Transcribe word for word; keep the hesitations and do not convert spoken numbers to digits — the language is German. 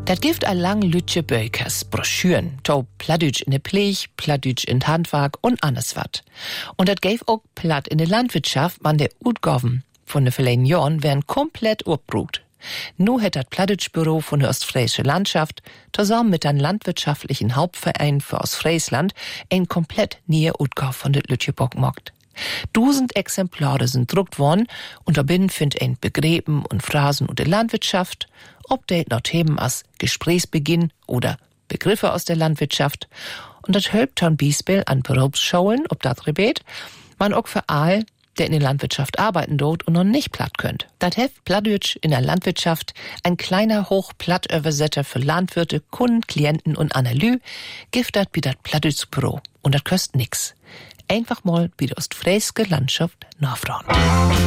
Dat gibt a lang lütje Bökers, Broschüren, to Plattdütsch in de Pflege, Plattdütsch in Handwerk und anders wat. Und dat gäf auch Platt in de Landwirtschaft, man der Utgaven von de verleden Jahren wären komplett uppbrucht. Nu hat dat Plattdütsch-Büro von der Ostfriesische Landschaft zusammen mit einem landwirtschaftlichen Hauptverein für Ostfriesland ein komplett neue Utgabe von de Lütjebock gemacht. Dusend Exemplare sind druckt worden und darin findet ein Begräben und Phrasen und der Landwirtschaft, Update noch Themen als Gesprächsbeginn oder Begriffe aus der Landwirtschaft. Und das hilft dann Biesbel an Berufsschulen, ob das rebet, man auch für all, der in der Landwirtschaft arbeiten dort und noch nicht platt könnt. Das Heft Plattdütsch in der Landwirtschaft, ein kleiner Hochplattübersetzer für Landwirte, Kunden, Klienten und Analyse, gibt das wie das Plattdütsch-Büro. Und das kostet nix. Einfach mal wie die Ostfriesische Landschaft nachfragen.